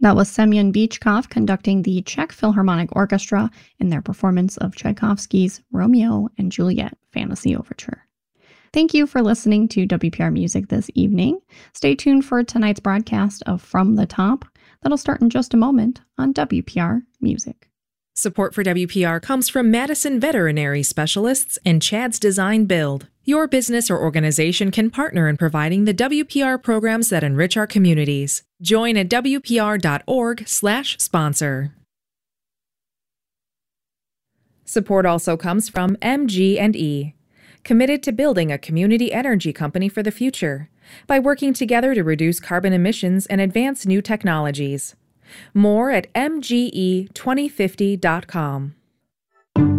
That was Semyon Bychkov conducting the Czech Philharmonic Orchestra in their performance of Tchaikovsky's Romeo and Juliet Fantasy Overture. Thank you for listening to WPR Music this evening. Stay tuned for tonight's broadcast of From the Top. That'll start in just a moment on WPR Music. Support for WPR comes from Madison Veterinary Specialists and Chad's Design Build. Your business or organization can partner in providing the WPR programs that enrich our communities. Join at WPR.org/sponsor. Support also comes from MG&E, committed to building a community energy company for the future by working together to reduce carbon emissions and advance new technologies. More at mge2050.com.